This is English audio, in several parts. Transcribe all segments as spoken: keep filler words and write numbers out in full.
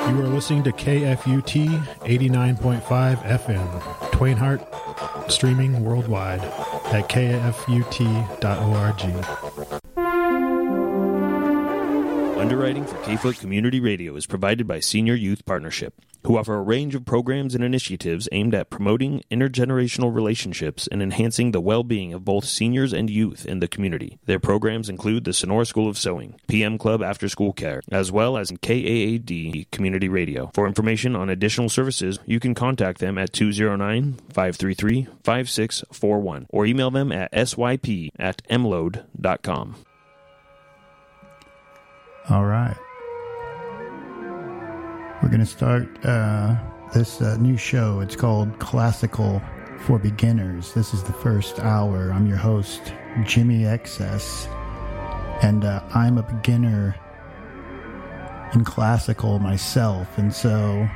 You are listening to K F U T eighty-nine point five F M, Twain Harte, streaming worldwide at K F U T dot org. Underwriting for K-Foot Community Radio is provided by Senior Youth Partnership, who offer a range of programs and initiatives aimed at promoting intergenerational relationships and enhancing the well-being of both seniors and youth in the community. Their programs include the Sonora School of Sewing, P M Club After School Care, as well as K A A D Community Radio. For information on additional services, you can contact them at two oh nine, five three three, five six four one or email them at s y p at m load dot com. All right. We're going to start uh, this uh, new show. It's called Classical for Beginners. This is the first hour. I'm your host, Jimmy Excess, and uh, I'm a beginner in classical myself. And so,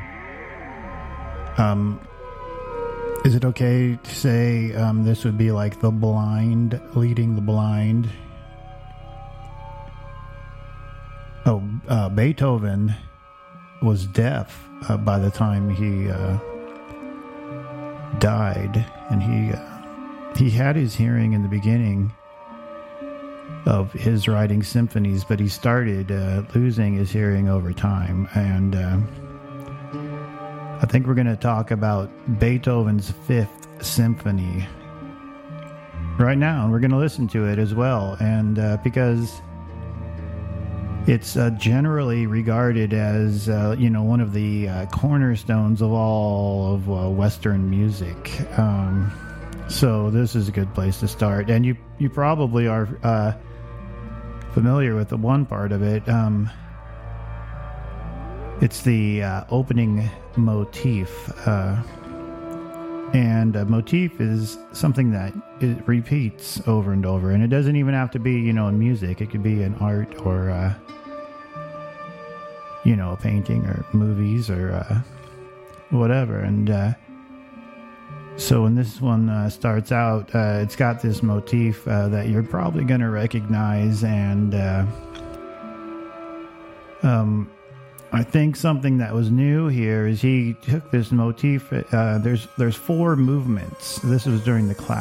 um, is it okay to say um, this would be like the blind leading the blind? Oh, uh, Beethoven was deaf uh, by the time he uh, died, and he uh, he had his hearing in the beginning of his writing symphonies, but he started uh, losing his hearing over time. And uh, I think we're going to talk about Beethoven's Fifth Symphony right now, and we're going to listen to it as well, and uh, because it's uh, generally regarded as, uh, you know, one of the uh, cornerstones of all of uh, Western music. Um, so this is a good place to start. And you, you probably are uh, familiar with the one part of it. Um, it's the uh, opening motif. Uh, and a motif is something that it repeats over and over. And it doesn't even have to be, you know, in music. It could be in art or... Uh, you know, painting or movies or uh, whatever. And uh, so when this one uh, starts out, uh, it's got this motif uh, that you're probably going to recognize. And uh, um, I think something that was new here is he took this motif. Uh, there's there's four movements. This was during the class.